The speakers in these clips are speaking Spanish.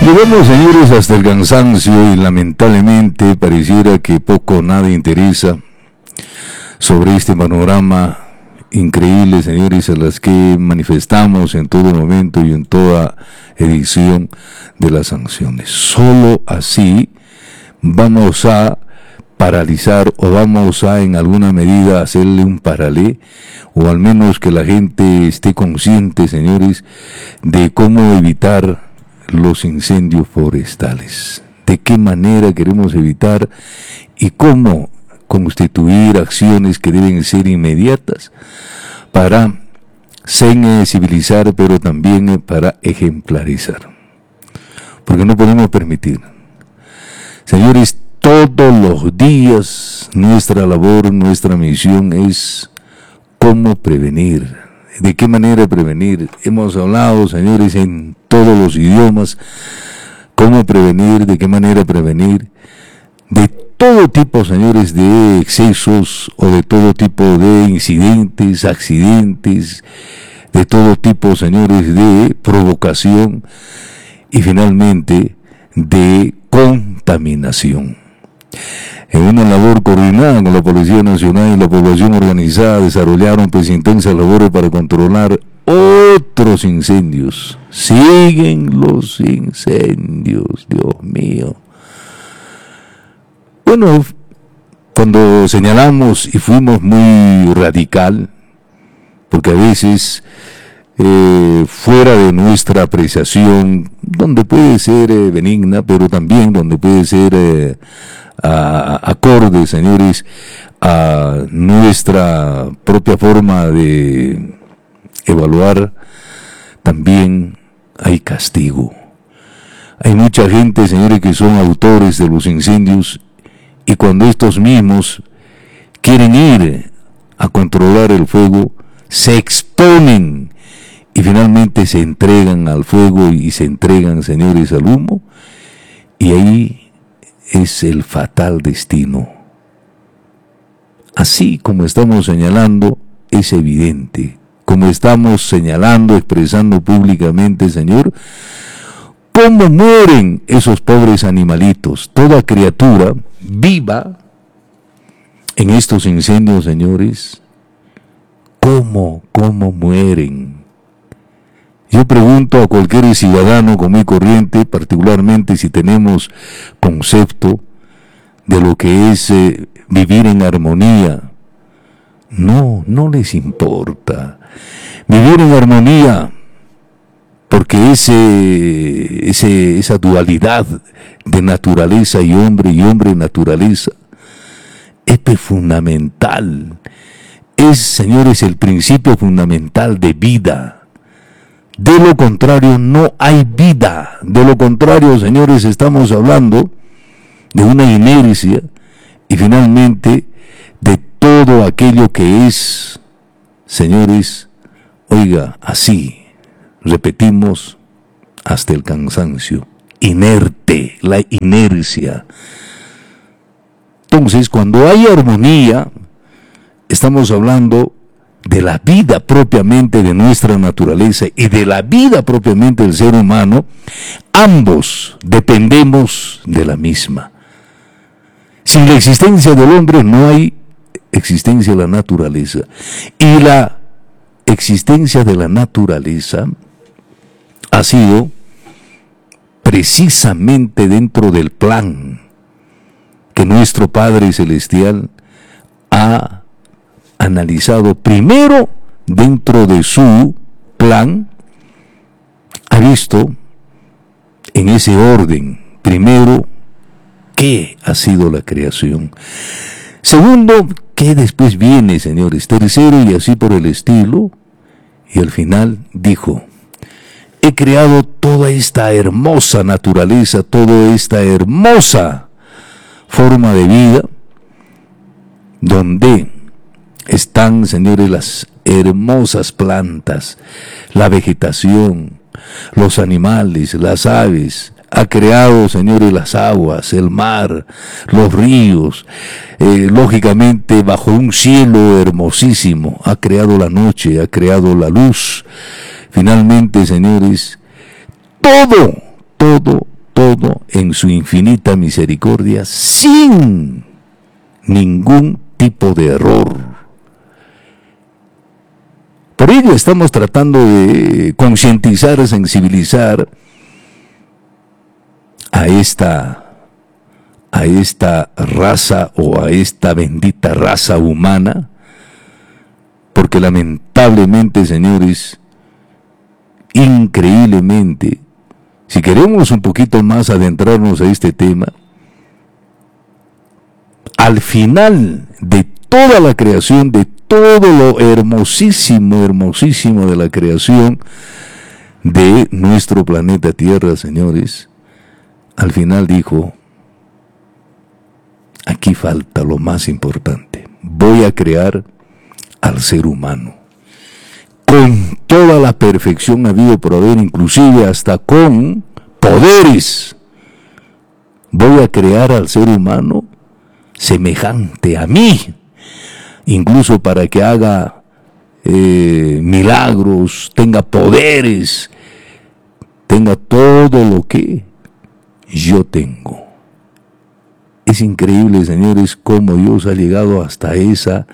Llegamos, señores, hasta el cansancio y lamentablemente pareciera que poco o nada interesa sobre este panorama increíble, señores, a las que manifestamos en todo momento y en toda edición de las sanciones. Solo así vamos a paralizar o vamos a en alguna medida hacerle un paralé, o al menos que la gente esté consciente, señores, de cómo evitar los incendios forestales, de qué manera queremos evitar y cómo constituir acciones que deben ser inmediatas para sensibilizar, pero también para ejemplarizar, porque no podemos permitir, señores, todos los días nuestra labor, nuestra misión es cómo prevenir. ¿De qué manera prevenir? Hemos hablado, señores, en todos los idiomas, cómo prevenir, de qué manera prevenir, de todo tipo, señores, de excesos o de todo tipo de incidentes, accidentes, de todo tipo, señores, de provocación y finalmente de contaminación. En una labor coordinada con la Policía Nacional y la población organizada desarrollaron pues intensas labores para controlar otros incendios. Siguen los incendios, Dios mío. Bueno, cuando señalamos y fuimos muy radical, porque a veces fuera de nuestra apreciación, donde puede ser benigna, pero también donde puede ser acorde, señores, a nuestra propia forma de evaluar, también hay castigo. Hay mucha gente, señores, que son autores de los incendios, y cuando estos mismos quieren ir a controlar el fuego, se exponen y finalmente se entregan al fuego y se entregan, señores, al humo, y ahí es el fatal destino. Así como estamos señalando, es evidente, como estamos señalando, expresando públicamente, Señor, cómo mueren esos pobres animalitos, toda criatura viva en estos incendios, señores, cómo mueren. Yo pregunto a cualquier ciudadano común y corriente, particularmente si tenemos concepto de lo que es vivir en armonía. No les importa. Vivir en armonía, porque esa dualidad de naturaleza y hombre naturaleza es fundamental. Es, señores, el principio fundamental de vida. De lo contrario, no hay vida. De lo contrario, señores, estamos hablando de una inercia y finalmente de todo aquello que es, señores, oiga, así, repetimos hasta el cansancio, inerte, la inercia. Entonces, cuando hay armonía, estamos hablando de la vida propiamente de nuestra naturaleza y de la vida propiamente del ser humano. Ambos dependemos de la misma. Sin la existencia del hombre no hay existencia de la naturaleza. Y la existencia de la naturaleza ha sido precisamente dentro del plan que nuestro Padre Celestial ha analizado. Primero, dentro de su plan, ha visto en ese orden, primero, qué ha sido la creación. Segundo, qué después viene, señores. Tercero, y así por el estilo. Y al final dijo, he creado toda esta hermosa naturaleza, toda esta hermosa forma de vida, donde están, señores, las hermosas plantas, la vegetación, los animales, las aves. Ha creado, señores, las aguas, el mar, los ríos, lógicamente bajo un cielo hermosísimo. Ha creado la noche, ha creado la luz. Finalmente, señores, todo todo en su infinita misericordia, sin ningún tipo de error. Por ello estamos tratando de concientizar, sensibilizar a esta raza o a esta bendita raza humana, porque lamentablemente, señores, increíblemente, si queremos un poquito más adentrarnos a este tema, al final de toda la creación, de todo lo hermosísimo, hermosísimo de la creación de nuestro planeta Tierra, señores, al final dijo, aquí falta lo más importante, voy a crear al ser humano, con toda la perfección habido por haber, inclusive hasta con poderes. Voy a crear al ser humano semejante a mí, incluso para que haga milagros, tenga poderes, tenga todo lo que yo tengo. Es increíble, señores, cómo Dios ha llegado hasta esa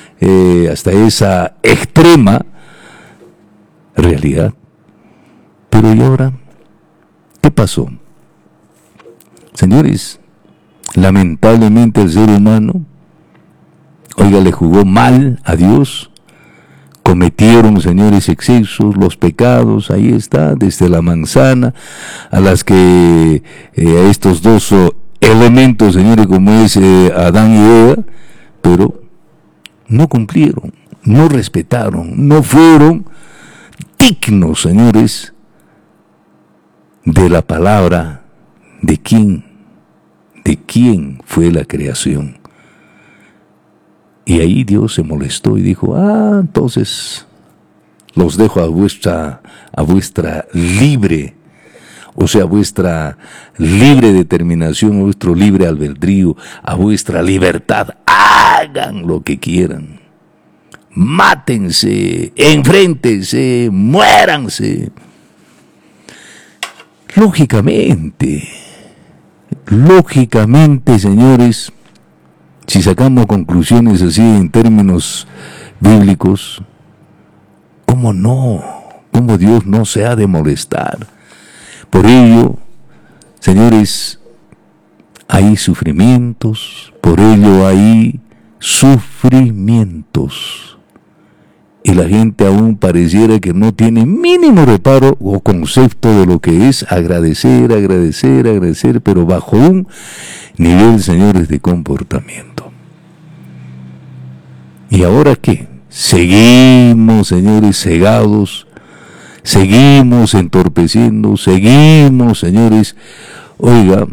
extrema realidad. Pero ¿y ahora qué pasó? Señores, lamentablemente el ser humano, oiga, le jugó mal a Dios. Cometieron, señores, excesos, los pecados, ahí está, desde la manzana a las que a estos dos elementos, señores, como es Adán y Eva, pero no cumplieron, no respetaron, no fueron dignos, señores, de la palabra de quién fue la creación. Y ahí Dios se molestó y dijo, entonces los dejo a vuestra libre, o sea, vuestra libre determinación, a vuestro libre albedrío, a vuestra libertad. Hagan lo que quieran. Mátense, enfréntense, muéranse. Lógicamente, señores, si sacamos conclusiones así en términos bíblicos, ¿cómo no? ¿Cómo Dios no se ha de molestar? Por ello, señores, hay sufrimientos, por ello hay sufrimientos. Y la gente aún pareciera que no tiene mínimo reparo o concepto de lo que es agradecer, pero bajo un nivel, señores, de comportamiento. ¿Y ahora qué? Seguimos, señores, cegados, seguimos entorpeciendo, seguimos, señores, oiga,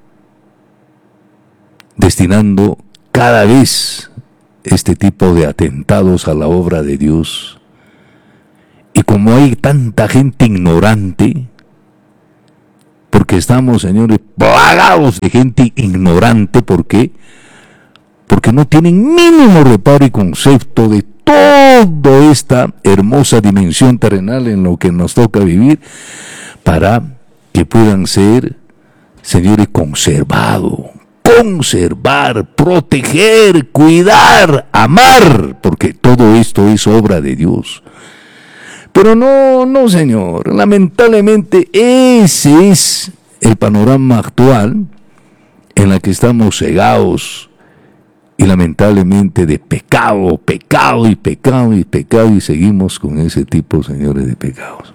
destinando cada vez este tipo de atentados a la obra de Dios. Y como hay tanta gente ignorante, porque estamos, señores, plagados de gente ignorante, ¿por qué? Porque no tienen mínimo reparo y concepto de toda esta hermosa dimensión terrenal en lo que nos toca vivir, para que puedan ser, señores, conservar, proteger, cuidar, amar, porque todo esto es obra de Dios. Pero no, señor, lamentablemente ese es el panorama actual en el que estamos cegados y lamentablemente de pecado, y seguimos con ese tipo, señores, de pecados.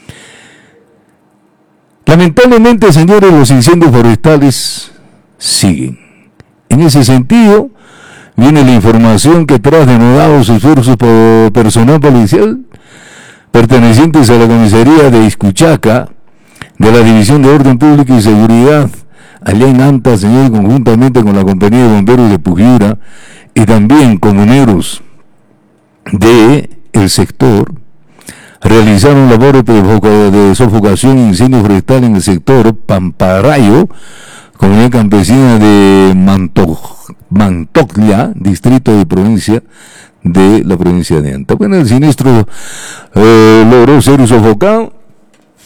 Lamentablemente, señores, los incendios forestales siguen. En ese sentido, viene la información que tras denodados esfuerzos por personal policial pertenecientes a la comisaría de Iscuchaca, de la División de Orden Público y Seguridad, allá en Anta, señor, conjuntamente con la Compañía de Bomberos de Puquiura y también comuneros de el sector, realizaron labores de sofocación e incendio forestal en el sector Pamparayo, comunidad campesina de Mantoclia, distrito de provincia de la provincia de Anta. Bueno, el siniestro logró ser sofocado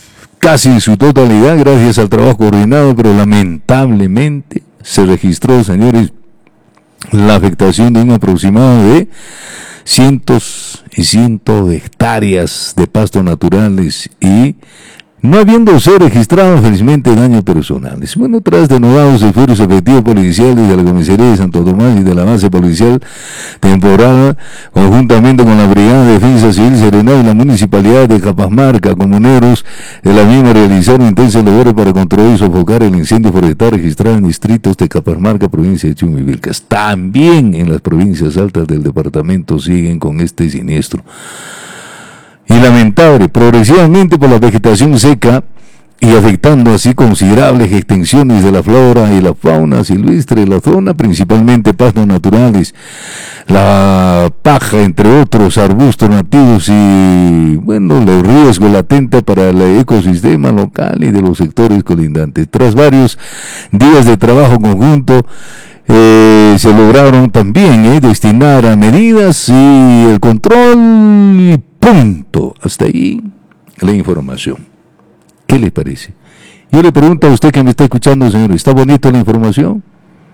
casi en su totalidad gracias al trabajo coordinado, pero lamentablemente se registró, señores, la afectación de un aproximado de cientos y cientos de hectáreas de pastos naturales y no habiéndose registrado felizmente daños personales. Bueno, tras denodados esfuerzos efectivos policiales de la comisaría de Santo Tomás y de la base policial temporal, conjuntamente con la Brigada de Defensa Civil Serenal y la Municipalidad de Capasmarca, comuneros de la misma realizaron intensos labores para controlar y sofocar el incendio forestal registrado en distritos de Capasmarca, provincia de Chumbivilcas. También en las provincias altas del departamento siguen con este siniestro. Y lamentable, progresivamente por la vegetación seca y afectando así considerables extensiones de la flora y la fauna silvestre de la zona, principalmente pastos naturales, la paja, entre otros arbustos nativos y, bueno, el riesgo latente para el ecosistema local y de los sectores colindantes. Tras varios días de trabajo conjunto, se lograron también destinar a medidas y el control y punto. Hasta ahí la información. ¿Qué le parece? Yo le pregunto a usted que me está escuchando, señor, ¿está bonita la información?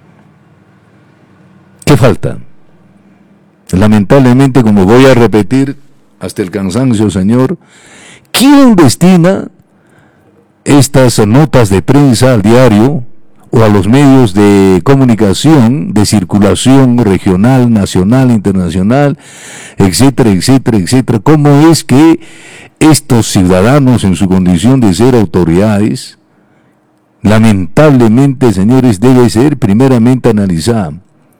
¿Qué falta? Lamentablemente, como voy a repetir hasta el cansancio, señor, ¿quién destina estas notas de prensa al diario o a los medios de comunicación, de circulación regional, nacional, internacional, etcétera, etcétera, etcétera? ¿Cómo es que estos ciudadanos, en su condición de ser autoridades, lamentablemente, señores, debe ser primeramente analizada?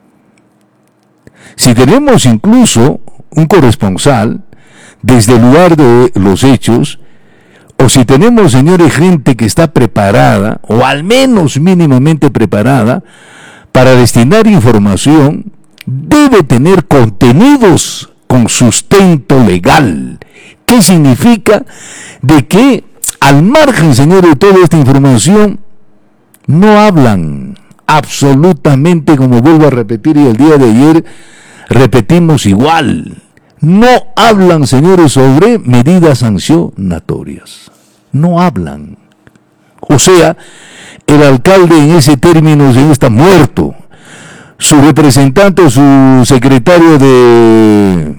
Si tenemos incluso un corresponsal desde el lugar de los hechos, o si tenemos, señores, gente que está preparada, o al menos mínimamente preparada, para destinar información, debe tener contenidos con sustento legal. ¿Qué significa? De que, al margen, señores, de toda esta información, no hablan absolutamente, como vuelvo a repetir, y el día de ayer repetimos igual. No hablan, señores, sobre medidas sancionatorias. No hablan. O sea, el alcalde en ese término ya está muerto. Su representante, su secretario de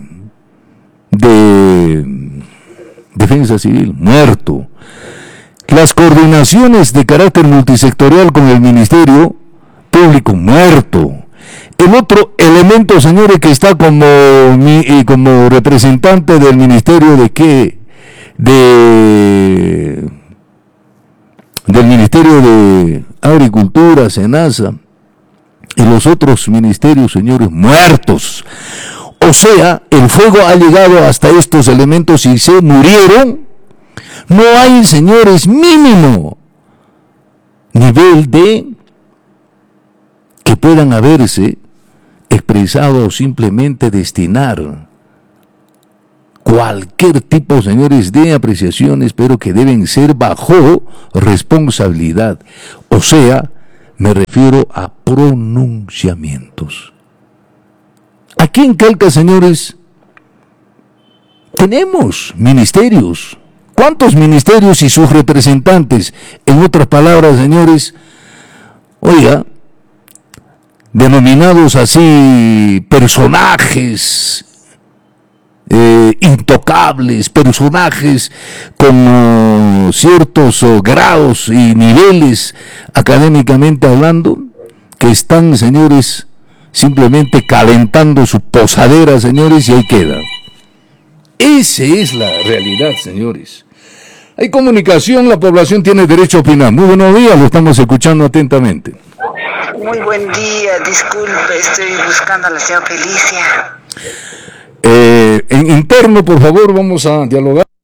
Defensa Civil, muerto. Las coordinaciones de carácter multisectorial con el Ministerio Público, muerto. El otro elemento, señores, que está como representante del Ministerio del Ministerio de Agricultura, SENASA, y los otros ministerios, señores, muertos. O sea, el fuego ha llegado hasta estos elementos y se murieron. No hay, señores, mínimo nivel de que puedan haberse expresado o simplemente destinar cualquier tipo, señores, de apreciaciones, pero que deben ser bajo responsabilidad. O sea, me refiero a pronunciamientos. Aquí en Calca, señores, tenemos ministerios. ¿Cuántos ministerios y sus representantes? En otras palabras, señores, oiga, denominados así personajes intocables, personajes con ciertos grados y niveles académicamente hablando, que están, señores, simplemente calentando su posadera, señores, y ahí queda. Esa es la realidad, señores. Hay comunicación, la población tiene derecho a opinar. Muy buenos días, lo estamos escuchando atentamente. Muy buen día, disculpe, estoy buscando a la señora Felicia. En interno, por favor, vamos a dialogar.